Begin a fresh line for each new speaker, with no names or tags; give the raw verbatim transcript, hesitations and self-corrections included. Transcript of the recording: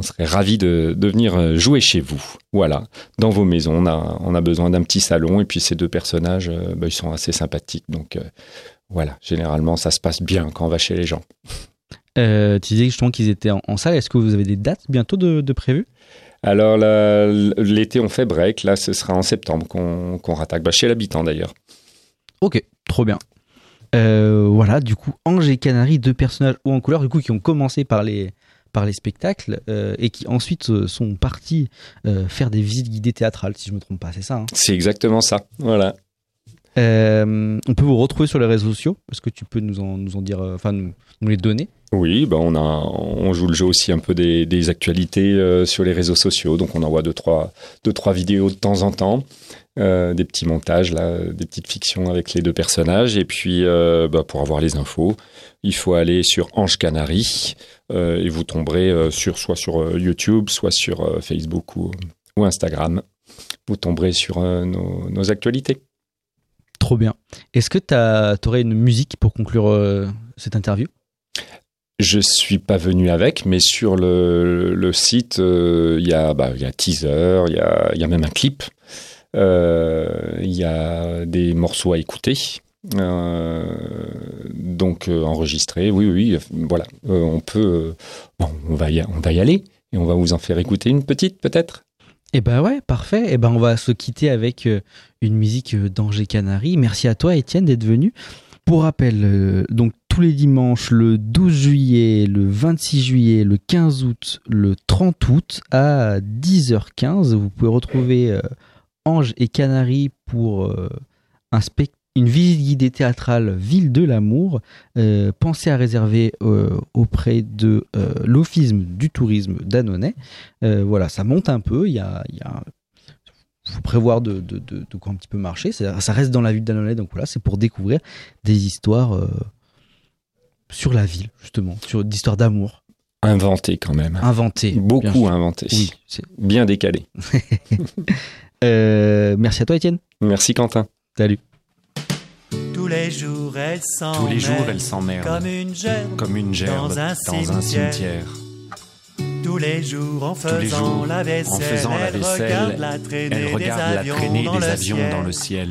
serait ravis de, de venir jouer chez vous. Voilà, dans vos maisons. On a, on a besoin d'un petit salon et puis ces deux personnages, euh, bah, ils sont assez sympathiques. Donc euh, voilà, généralement, ça se passe bien quand on va chez les gens.
Euh, tu disais justement qu'ils étaient en, en salle. Est-ce que vous avez des dates bientôt de, de prévues ?
Alors, la, l'été, on fait break. Là, ce sera en septembre qu'on, qu'on rattaque. Bah, chez l'habitant, d'ailleurs.
Ok, trop bien. Euh, voilà, du coup, Ange et Canary, deux personnages hauts en couleur, du coup, qui ont commencé par les, par les spectacles euh, et qui ensuite euh, sont partis euh, faire des visites guidées théâtrales, si je ne me trompe pas, c'est ça hein ?
C'est exactement ça, voilà.
Euh, on peut vous retrouver sur les réseaux sociaux. Est-ce que tu peux nous en, nous en dire, enfin, nous, nous les donner ?
Oui, bah on a, on joue le jeu aussi un peu des, des actualités euh, sur les réseaux sociaux. Donc on envoie deux trois, deux trois vidéos de temps en temps, euh, des petits montages là, des petites fictions avec les deux personnages. Et puis euh, bah, pour avoir les infos, il faut aller sur Ange Canary euh, et vous tomberez euh, sur soit sur euh, YouTube, soit sur euh, Facebook ou, ou Instagram. Vous tomberez sur euh, nos, nos actualités.
Trop bien. Est-ce que tu aurais une musique pour conclure euh, cette interview ?
Je suis pas venu avec, mais sur le, le site, il euh, y a, bah, y a teaser, il y a, y a même un clip, il euh, y a des morceaux à écouter, euh, donc euh, enregistrés. Oui, oui, voilà. Euh, on peut, euh, bon, on va y, on va y aller et on va vous en faire écouter une petite, peut-être.
Eh ben ouais, parfait. Eh ben on va se quitter avec euh, une musique d'Ange et Canary. Merci à toi, Étienne, d'être venu. Pour rappel, euh, donc tous les dimanches, le douze juillet, le vingt-six juillet, le quinze août, le trente août à dix heures quinze, vous pouvez retrouver euh, Ange et Canary pour euh, un spect- une visite guidée théâtrale Ville de l'amour. Euh, pensez à réserver euh, auprès de euh, l'Office du tourisme d'Annonay. Euh, voilà, ça monte un peu, il y a... Il y a faut prévoir de, de, de, de quoi un petit peu marcher. C'est, ça reste dans la ville d'Annonay, donc voilà, c'est pour découvrir des histoires euh, sur la ville, justement, sur d'histoires d'amour.
Inventées quand même.
Inventées.
Beaucoup inventées.
Oui, c'est...
Bien décalées.
euh, merci à toi, Étienne.
Merci, Quentin.
Salut.
Tous les jours, elle s'emmerde.
Tous les jours, elle s'emmerde.
Comme une gerbe.
Comme une gerbe
dans un
dans
cimetière.
un cimetière.
Tous les jours, en faisant,
les jours,
la, vaisselle,
en faisant la vaisselle,
elle regarde la traînée,
elle regarde
des,
la
avions
traînée
dans
des
le
avions
ciel.
dans le ciel.